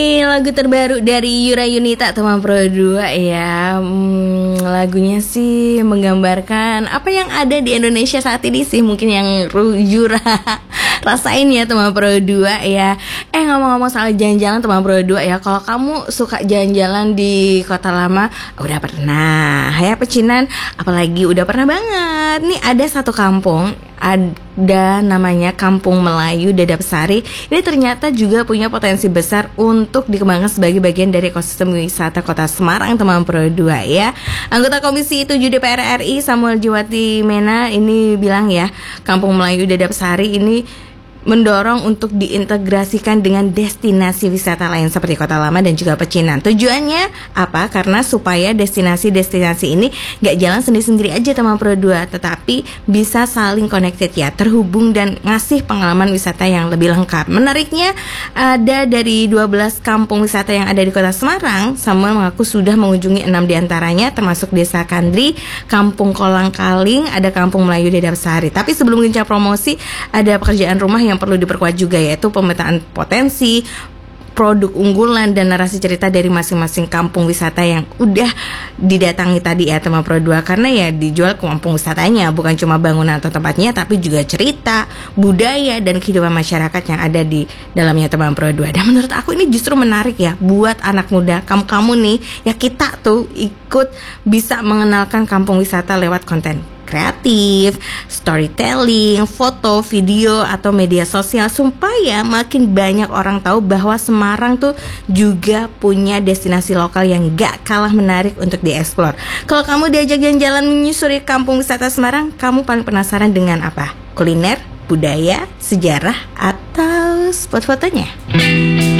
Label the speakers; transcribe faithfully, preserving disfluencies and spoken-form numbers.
Speaker 1: Ini lagu terbaru dari Yura Yunita teman Pro dua ya. hmm, Lagunya sih menggambarkan apa yang ada di Indonesia saat ini sih. Mungkin yang Yura rasain ya teman Pro dua ya. Eh ngomong-ngomong soal jalan-jalan teman Pro dua ya, kalau kamu suka jalan-jalan di Kota Lama, udah pernah ya pecinan, apalagi udah pernah banget. Nih ada satu kampung, ada namanya Kampung Melayu Dadap Sari. Ini ternyata juga punya potensi besar untuk dikembangkan sebagai bagian dari ekosistem wisata Kota Semarang teman Pro dua ya. Anggota Komisi tujuh D P R R I Samuel Jiwati Mena ini bilang ya, Kampung Melayu Dadap Sari ini mendorong untuk diintegrasikan dengan destinasi wisata lain seperti Kota Lama dan juga Pecinan. Tujuannya apa? Karena supaya destinasi-destinasi ini gak jalan sendiri-sendiri aja teman Pro dua, tetapi bisa saling connected ya, terhubung dan ngasih pengalaman wisata yang lebih lengkap. Menariknya, ada dari dua belas kampung wisata yang ada di Kota Semarang, Samuel mengaku sudah mengunjungi enam diantaranya, termasuk Desa Kandri, Kampung Kolang Kaling, ada Kampung Melayu Dadap Sari. Tapi sebelum gencar promosi, ada pekerjaan rumah yang yang perlu diperkuat juga, yaitu pemetaan potensi, produk unggulan dan narasi cerita dari masing-masing kampung wisata yang udah didatangi tadi ya teman Pro dua. Karena ya dijual ke kampung wisatanya, bukan cuma bangunan atau tempatnya, tapi juga cerita, budaya dan kehidupan masyarakat yang ada di dalamnya teman Pro dua. Dan menurut aku ini justru menarik ya buat anak muda, kamu-kamu nih ya, kita tuh ikut bisa mengenalkan kampung wisata lewat konten kreatif, storytelling, foto, video, atau media sosial, supaya makin banyak orang tahu bahwa Semarang tuh juga punya destinasi lokal yang gak kalah menarik untuk dieksplor. Kalau kamu diajak jalan-jalan menyusuri kampung wisata Semarang, kamu paling penasaran dengan apa? Kuliner, budaya, sejarah, atau spot fotonya?